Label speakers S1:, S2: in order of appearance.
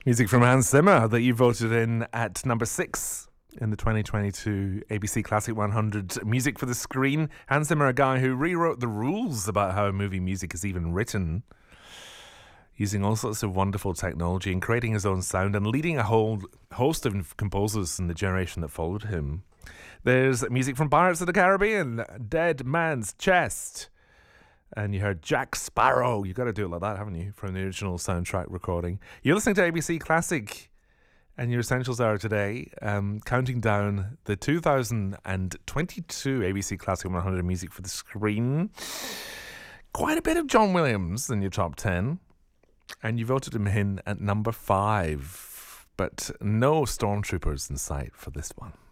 S1: Music from Hans Zimmer that you voted in at number 6 in the 2022 ABC Classic 100 Music for the Screen. Hans Zimmer, a guy who rewrote the rules about how movie music is even written, using all sorts of wonderful technology and creating his own sound and leading a whole host of composers in the generation that followed him. There's music from Pirates of the Caribbean, Dead Man's Chest. And you heard Jack Sparrow. You got to do it like that, haven't you? From the original soundtrack recording. You're listening to ABC Classic and your Essentials Hour today, counting down the 2022 ABC Classic 100 Music for the Screen. Quite a bit of John Williams in your top 10. And you voted him in at number 5. But no Stormtroopers in sight for this one.